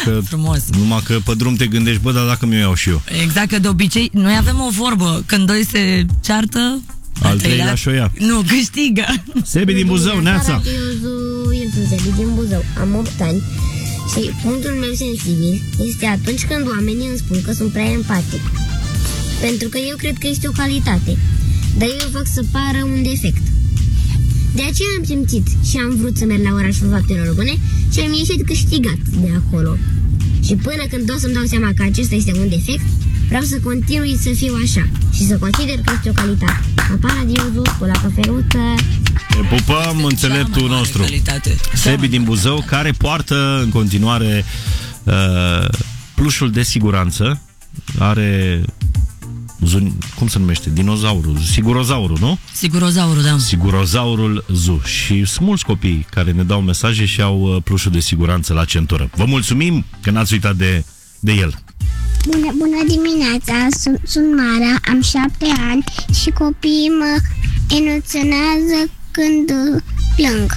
Numai că pe drum te gândești, bă, dar dacă mi-o iau și eu. Exact, că de obicei noi avem o vorbă, când doi se ceartă, al treilea și-o ia. Nu, câștigă. Sebi din Buzău, Neața. Eu sunt Sebi din Buzău, am 8 ani și punctul meu sensibil este atunci când oamenii îmi spun că sunt prea empatic. Pentru că eu cred că este o calitate, dar eu fac să pară un defect. De aceea am simțit și am vrut să merg la orașul faptelor bune și am ieșit câștigat de acolo. Și până când o să-mi dau seama că acesta este un defect, vreau să continui să fiu așa și să consider că este o calitate. Pa, radiozu, cu la cafeluță. Te pupăm, înțeleptul nostru Sebi din Buzău, care poartă în continuare plușul de siguranță. Are cum se numește? Dinozaurul, sigurozaurul, nu? Sigurozaurul, da. Sigurozaurul Zoo. Și sunt mulți copii care ne dau mesaje și au plușul de siguranță la centură. Vă mulțumim că n-ați uitat de el. Bună dimineața, sunt Mara, am 7 ani și copiii mă emoționează când plâng.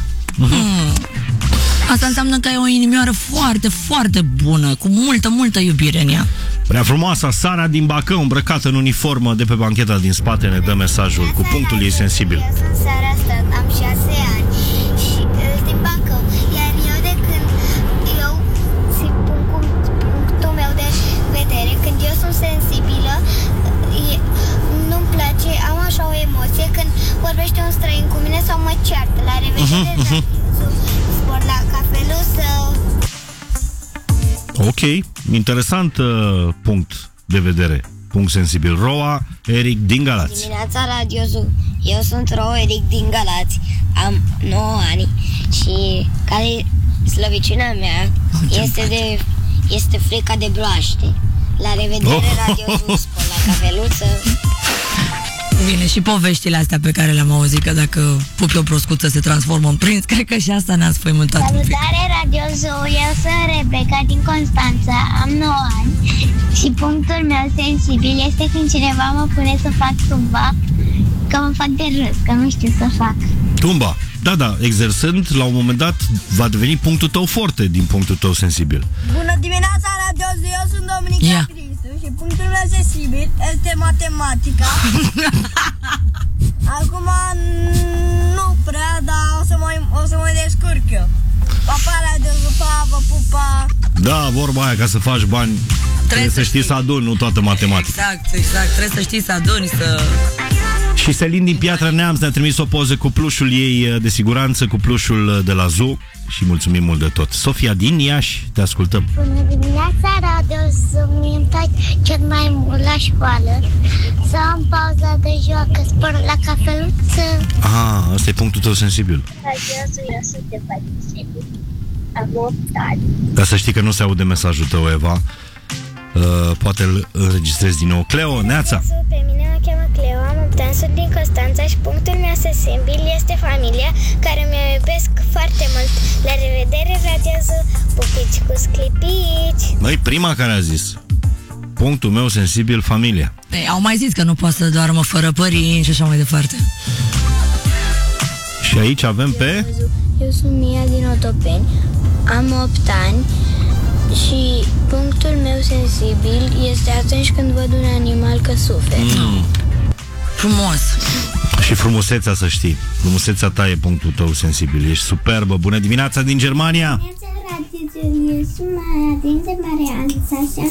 Asta înseamnă că ai o inimioară foarte, foarte bună, cu multă iubire în ea. Prea frumoasa Sara din Bacău, îmbrăcată în uniformă de pe bancheta din spate, ne dă mesajul cu punctul ei sensibil. Eu sunt Sara asta, am 6 ani și din Bacău, iar eu de când eu punctul meu de vedere, când eu sunt sensibilă, nu-mi place, am așa o emoție când vorbește un străin cu mine sau mă ceartă. La revedere, spor la cafeluță. Ok, interesant punct de vedere, punct sensibil. Roa Eric din Galați. Dimineața radiozu, eu sunt Roa Eric din Galați, am 9 ani și care slăviciunea mea este frica de broaște. La revedere, radiozu, spor la cafeluță. Bine, și poveștile astea pe care le-am auzit, că dacă pupi o proscuță se transformă în prinț, cred că și asta ne-a spăimântat un pic. Salutare, Radio Zoo, eu sunt Rebecca din Constanța, am 9 ani și punctul meu sensibil este când cineva mă pune să fac tumba, că mă fac de râs, că nu știu să fac. Tumba, da, exersând, la un moment dat va deveni punctul tău forte din punctul tău sensibil. Bună dimineața, Radio Zoo, eu sunt Dominica Cristu și punctul meu sensibil este matematica. Acum nu prea, dar o să mă descurc eu. Pa, Radio Zoo, pa, vă pupa. Da, vorba aia, ca să faci bani trebuie să știi să aduni, nu toată matematica. Exact, trebuie să știi să aduni, să... Și Selin din Piatra Neamț ne-a trimis o poză cu plușul ei de siguranță, cu plușul de la Zoo și mulțumim mult de tot. Sofia din Iași, te ascultăm. Bună dimineața, Radio Zoo, mi-mi place cel mai mult la școală să am pauza de joacă, spor la cafeluță. Asta e punctul tău sensibil. Radio Zoo, eu sunt Eva din Sebi, am 8 ani. Dar să știi că nu se aude mesajul tău, Eva. Poate îl înregistrezi din nou. Cleo, Neața. Pe mine mă cheamă Cleo, am 8 ani, sunt din Constanța și punctul meu sensibil este familia, care mi-o iubesc foarte mult. La revedere, Radio Zoo, pupici cu sclipici. Băi, prima care a zis punctul meu sensibil, familia. Ei, au mai zis că nu poate să doarmă fără părinți și așa mai departe. Și aici avem pe... Eu sunt Mia din Otopeni, am 8 ani și punctul meu sensibil este atunci când văd un animal că suferă. Frumos. Și frumusețea, să știi. Frumusețea ta e punctul tău sensibil. Ești superbă. Bună dimineața din Germania. Eu sunt Maria din Germania,